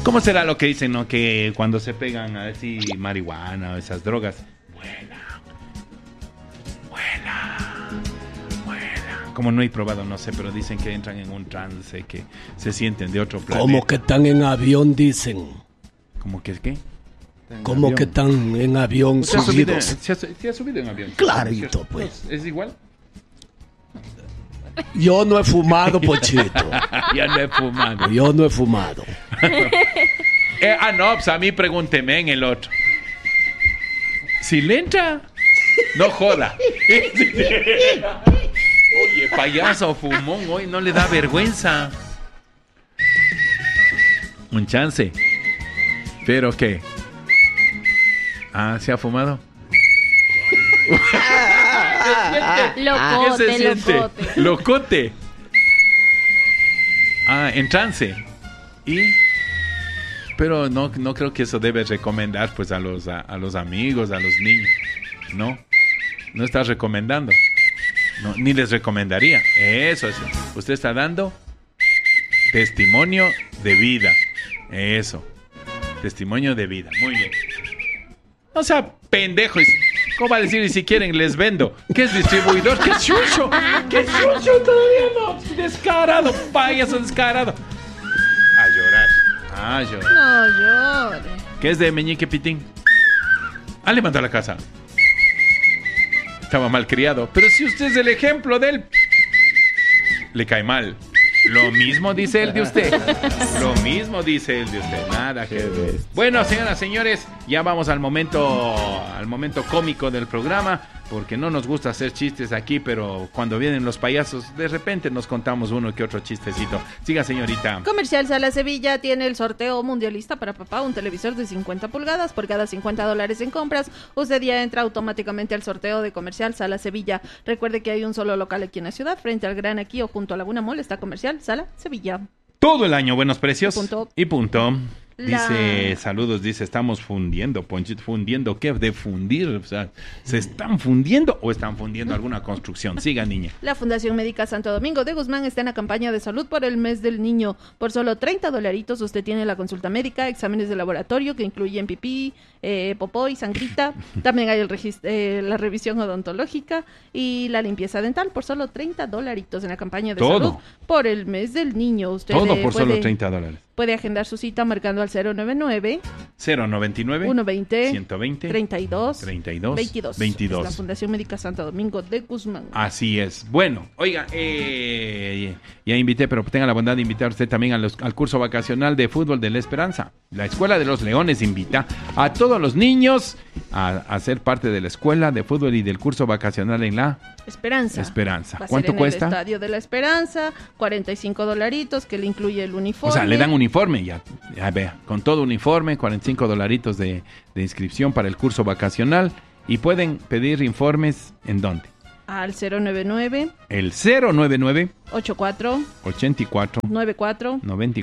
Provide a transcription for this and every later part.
¿Cómo será lo que dicen, no? Que cuando se pegan a decir marihuana o esas drogas, vuela. Como no he probado, no sé, pero dicen que entran en un trance, que se sienten de otro planeta. Como que están en avión, dicen. ¿Cómo que qué? Como que están en avión subidos. ¿Se ha subido en avión? Clarito, pues. ¿Es igual? Yo no he fumado, Pochito. Ya no he fumado. Yo no he fumado. No, pues a mí pregúnteme en el otro. Si le entra, no joda. Oye, payaso fumón, hoy no le da vergüenza. Un chance. ¿Pero qué? ¿Se ha fumado? Locote. Locote. En trance. Pero no creo que eso debe recomendar pues a los amigos, a los niños. No estás recomendando. No, ni les recomendaría. Eso es. Usted está dando testimonio de vida. Eso. Testimonio de vida. Muy bien. O sea, pendejos. ¿Cómo va a decir? Y si quieren, les vendo. ¿Qué es distribuidor? ¿Qué chucho? ¿Qué chucho? Todavía no. Descarado, payaso descarado. A llorar. No llore. ¿Qué es de Meñique Pitín? Le mandó a la casa. Estaba mal criado. Pero si usted es el ejemplo de él, le cae mal. Lo mismo dice él de usted. Lo mismo dice él de usted. Nada que ver. Bueno, señoras, señores, ya vamos al momento cómico del programa, porque no nos gusta hacer chistes aquí, pero cuando vienen los payasos, de repente nos contamos uno que otro chistecito. Siga, señorita. Comercial Sala Sevilla tiene el sorteo mundialista para papá, un televisor de 50 pulgadas por cada $50 en compras. Usted ya entra automáticamente al sorteo de Comercial Sala Sevilla. Recuerde que hay un solo local aquí en la ciudad, frente al Gran Aquí o junto a Laguna Mall, está Comercial Sala Sevilla. Todo el año buenos precios. Y punto. Dice, saludos, dice, estamos fundiendo, Ponchito, ¿fundiendo qué? De fundir, o sea, ¿se están fundiendo o están fundiendo alguna construcción? Siga, niña. La Fundación Médica Santo Domingo de Guzmán está en la campaña de salud por el mes del niño. Por solo $30 usted tiene la consulta médica, exámenes de laboratorio que incluyen pipí, popó y sangrita. También hay la revisión odontológica y la limpieza dental por solo $30 en la campaña de salud por el mes del niño. Usted todo por solo $30. Puede agendar su cita marcando al 099 120 120 32 22. Es la Fundación Médica Santo Domingo de Guzmán. Así es. Bueno, oiga, ya invité, pero tenga la bondad de invitar usted también al curso vacacional de fútbol de La Esperanza. La Escuela de los Leones invita a todos los niños a ser parte de la escuela de fútbol y del curso vacacional en La Esperanza. ¿Cuánto cuesta? El Estadio de La Esperanza, $45 que le incluye el uniforme. O sea, le dan uniforme, ya vea, con todo uniforme, $45 de inscripción para el curso vacacional, y pueden pedir informes ¿en dónde? Al 099 el 099 84 94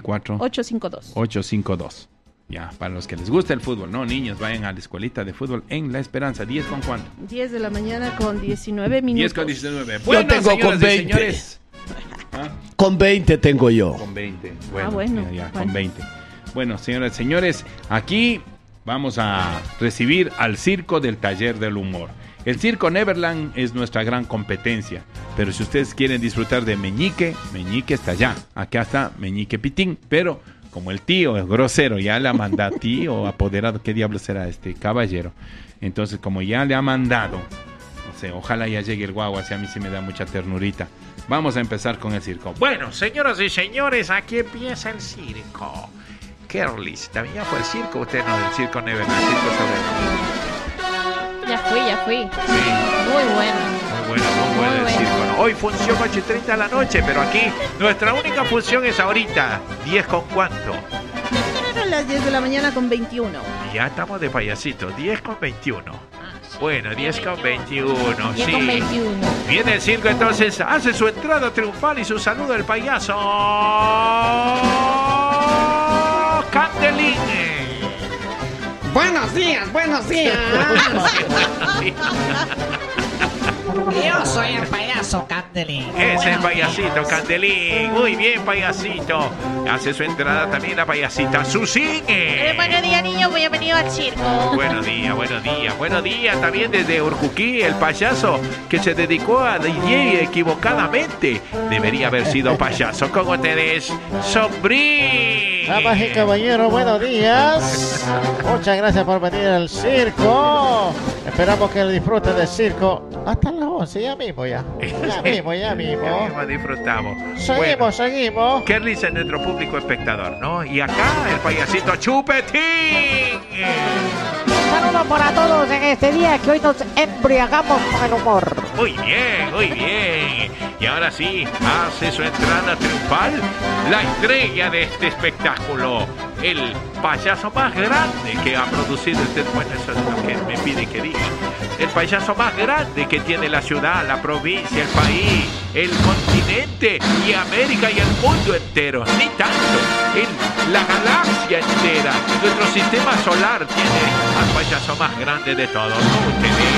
852. Ya, para los que les gusta el fútbol, no, niños, vayan a la escuelita de fútbol en La Esperanza. 10 con cuánto? 10 de la mañana con 19 minutos. 10 con 19. Bueno, yo tengo con 20. Señores. Con 20 tengo yo. Con 20. Bueno, con 20. Bueno, señoras y señores, aquí vamos a recibir al Circo del Taller del Humor. El Circo Neverland es nuestra gran competencia, pero si ustedes quieren disfrutar de Meñique está allá. Acá está Meñique Pitín, pero como el tío es grosero, ya le ha mandado tío apoderado, ¿qué diablo será este caballero? Entonces, como ya le ha mandado, no sé, ojalá ya llegue el guagua, así a mí sí me da mucha ternurita. Vamos a empezar con el circo. Bueno, señoras y señores, aquí empieza el circo. Kerlis, también ya fue el circo, usted no, del Circo Neverland, el Circo Soberano. Ya fui. Sí. Muy bueno. Muy bueno el circo. ¿No? Hoy función 8:30 de la noche, pero aquí nuestra única función es ahorita. 10 con cuánto. A las 10 de la mañana con 21. Ya estamos de payasito, 10 con 21. Bueno, 10 con 21, 10 sí. con 21. Viene el circo, entonces hace su entrada triunfal y su saludo del payaso Candelín. Buenos días. Yo soy el payaso payaso Candelín. Ese es payasito Candelín. Muy bien, payasito. Hace su entrada también la payasita Susine. Buenos días, niños. Bienvenido al circo. Buenos días, buenos días. Buenos días también desde Urcuquí, el payaso que se dedicó a DJ equivocadamente. Debería haber sido payaso. Con ustedes, Sombrín. Damas y caballeros, buenos días. Muchas gracias por venir al circo. Esperamos que disfruten del circo hasta las 11, ya mismo. Ya mismo disfrutamos. Seguimos. Qué risa en nuestro público espectador, ¿no? Y acá el payasito Chupetín. Saludos para todos en este día que hoy nos embriagamos con el humor. Muy bien, muy bien. Y ahora sí, hace su entrada triunfal la estrella de este espectáculo, el payaso más grande que ha producido este... Bueno, eso es lo que me pide que diga. El payaso más grande que tiene la ciudad, la provincia, el país, el continente y América y el mundo entero. Ni tanto, la galaxia entera. Nuestro sistema solar tiene al payaso más grande de todos. Ustedes